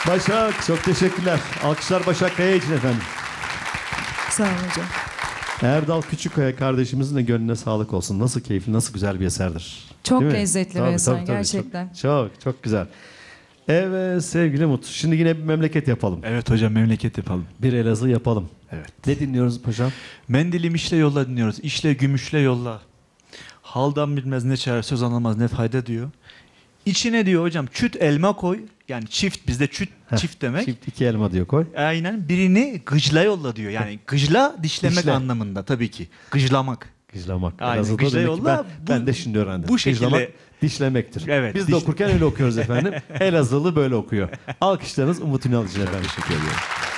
Başak, çok teşekkürler. Alkışlar Başak Kaya için efendim. Sağ olun hocam. Erdal Küçükkaya kardeşimizin de gönlüne sağlık olsun. Nasıl keyifli, nasıl güzel bir eserdir. Çok Değil mi? lezzetli Tabii, bir eser tabii, tabii. gerçekten. Çok güzel. Evet sevgili Umut. Şimdi yine bir memleket yapalım. Evet hocam, memleket yapalım. Bir Elazığ yapalım. Evet. Ne dinliyoruz paşam? Mendilim işle yolla dinliyoruz. İşle gümüşle yolla. Haldan bilmez ne çare, söz anlamaz ne fayda diyor. İçine diyor hocam çüt elma koy. Yani çift, bizde çift demek. Çift iki elma diyor koy. Aynen, birini gıcla yolla diyor. Yani gıcla dişlemek Dişle. anlamında tabii ki. Gıclamak. Gıclamak. Aynen, Elazığ'da gıcla demek ki yolla. ben de şimdi öğrendim. Bu şekilde. Gıclamak dişlemektir. Evet, Biz de okurken öyle okuyoruz efendim. Elazığlı böyle okuyor. Alkışlarınız Umut Ünal için efendim. Teşekkür ediyorum.